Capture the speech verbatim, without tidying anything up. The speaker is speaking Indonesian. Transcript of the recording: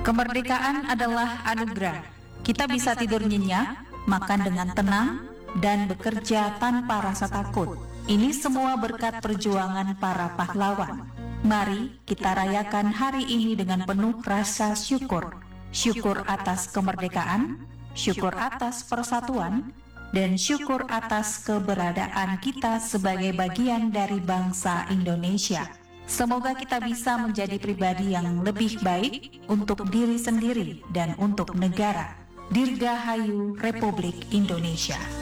Kemerdekaan adalah anugerah. Kita bisa tidur nyenyak, makan dengan tenang, dan bekerja tanpa rasa takut. Ini semua berkat perjuangan para pahlawan. Mari kita rayakan hari ini dengan penuh rasa syukur. Syukur atas kemerdekaan, syukur atas persatuan, dan syukur atas keberadaan kita sebagai bagian dari bangsa Indonesia. Semoga kita bisa menjadi pribadi yang lebih baik untuk diri sendiri dan untuk negara. Dirgahayu Republik Indonesia.